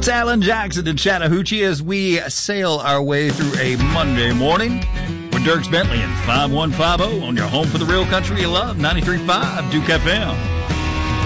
It's Alan Jackson in Chattahoochee as we sail our way through a Monday morning with Dierks Bentley and 5150 on your home for the real country you love, 93.5 Duke FM.